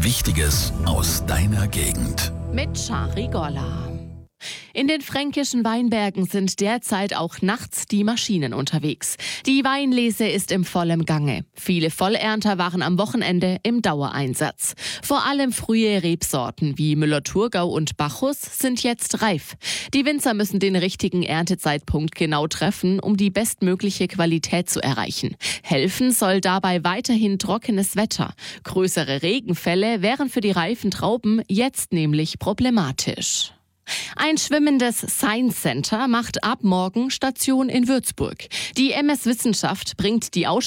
Wichtiges aus deiner Gegend. Mit Shari Golla. In den fränkischen Weinbergen sind derzeit auch nachts die Maschinen unterwegs. Die Weinlese ist im vollen Gange. Viele Vollernter waren am Wochenende im Dauereinsatz. Vor allem frühe Rebsorten wie Müller-Thurgau und Bacchus sind jetzt reif. Die Winzer müssen den richtigen Erntezeitpunkt genau treffen, um die bestmögliche Qualität zu erreichen. Helfen soll dabei weiterhin trockenes Wetter. Größere Regenfälle wären für die reifen Trauben jetzt nämlich problematisch. Ein schwimmendes Science Center macht ab morgen Station in Würzburg. Die MS Wissenschaft bringt die